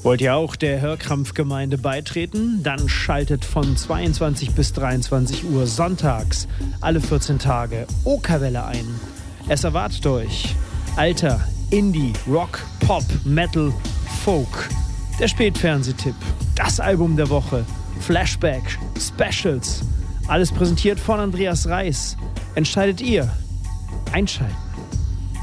Wollt ihr auch der Hörkrampfgemeinde beitreten? Dann schaltet von 22 bis 23 Uhr sonntags alle 14 Tage Okerwelle ein. Es erwartet euch alter Indie, Rock, Pop, Metal, Folk. Der Spätfernsehtipp, das Album der Woche, Flashback, Specials. Alles präsentiert von Andreas Reis. Entscheidet ihr. Einschalten.